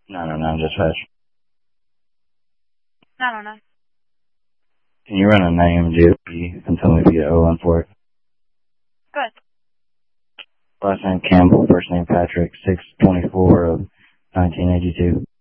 909 dispatch. 909. Can you run a name, GFP, and tell me if you get O1 for it? Go ahead. Last name Campbell, first name Patrick, 6/24/1982.